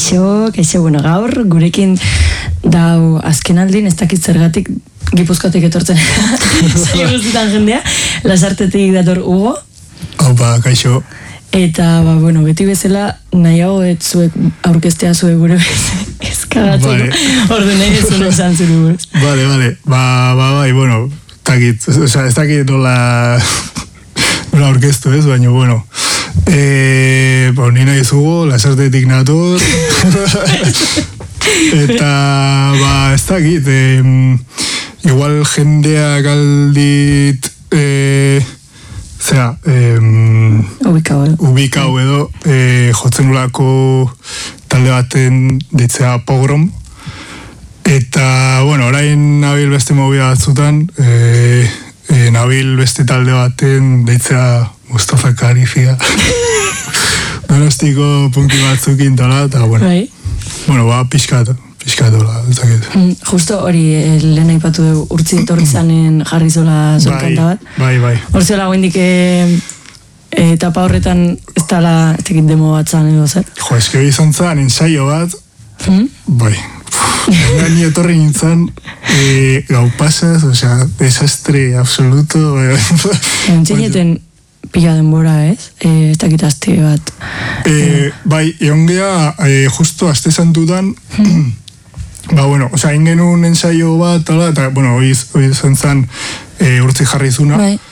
Kaixo, bueno, gaur gurekin dau azken aldin, ez dakit zergatik Gipuzkoatik etortzen zai guztietan jendea, Lasartetik dator Hugo. Opa, kaixo. Eta, bueno, beti bezala nahiago zuek aurkeztea zuek gure ez kagatzeko. Ordu nahi ez zuen esan zuru buruz. Vale. Bai, bueno, ez dakit nola aurkeztu ez, baina, bueno. Ni nahi zugo, Lasartetik nator. Eta, ez dakit, igual jendeak aldit, ubikau edo, jotzen ulako talde baten ditzea Pogrom. Eta, bueno, orain nabil beste mobila batzutan, nabil beste talde baten ditzea Mustafa Karifia. Donostiko punki batzukin tola, eta, bueno. Bai. Bueno, pixkatola, ez dakit. Justo hori lehen aipatu dugu urtzi etorri zanen jarri zola kanta bat. Bai. Hor zola guendik etapa horretan ez tala etekit demo bat zan edo zer? Jo, eski hori izan zan, ensaio bat, bai. Ni etorri nintzen, gau pasaz, osea, desastre absoluto. Entzeineten pila denbora, ez? Ez dakit aste bat. Bai, egon geha, justo aste santutan, bueno, osea, ingenun ensaio bat, eta, bueno, hori izan zan urtzi jarri zuna. Bai.